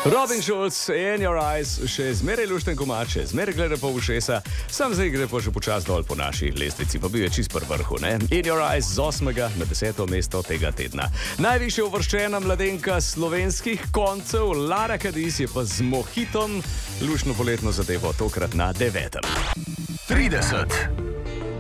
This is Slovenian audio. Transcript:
Robin Schulz, In Your Eyes, še zmeraj lušten komat, še zmeraj gleda po ušesa, sam zdaj gre pa že počas dol po naši lestvici, pa bil je čist pri vrhu, ne? In Your Eyes z 8. na 10. mesto tega tedna. Najvišje uvrščena mladenka slovenskih koncev, Lara Kadis, je pa z Mohitom lušno poletno zadevo, tokrat na 9. 30.